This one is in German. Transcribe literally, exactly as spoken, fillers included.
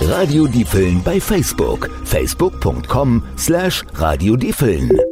Radio Diefeln bei Facebook. facebook punkt com slash Radio Diefeln.